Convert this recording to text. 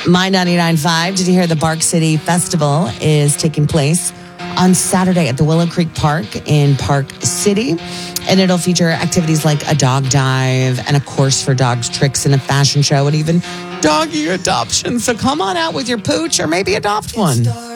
My 99.5, did you hear the Bark City Festival is taking place on Saturday at the Willow Creek Park in Park City. And it'll feature activities like a dog dive and a course for dogs, tricks, and a fashion show, and even doggy adoption. So come on out with your pooch or maybe adopt one.